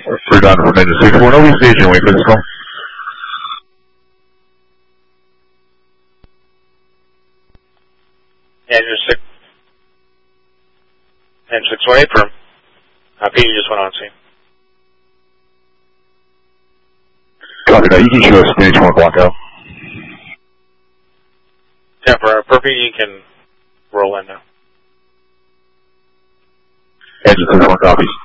We're done from engine 6. We're over station, wait for this call. Engine 618 firm. PD just went on scene. Copy that. You can show us stage 1 block out. Yeah, for PD, you can roll in now. Engine 6-1 copies.